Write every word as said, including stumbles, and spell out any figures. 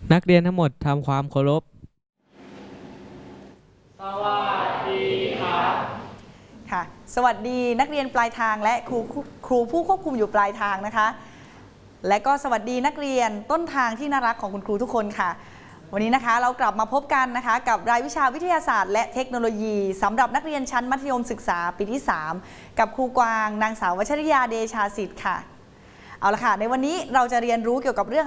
นักเรียนทั้งหมดทำความเคารพสวัสดีครับค่ะสวัสดีนักเรียนปลายทางและครูครูผู้ควบคุมอยู่ปลายทางนะคะและก็สวัสดีนักเรียนต้นทางที่น่ารักของคุณครูทุกคนค่ะวันนี้นะคะเรากลับมาพบกันนะคะกับรายวิชาวิทยาศาสตร์และเทคโนโลยีสำหรับนักเรียนชั้นมัธยมศึกษาปีที่สามกับครูกวางนางสาววชริยาเดชาสิทธิ์ค่ะเอาละค่ะในวันนี้เราจะเรียนรู้เกี่ยวกับเรื่อง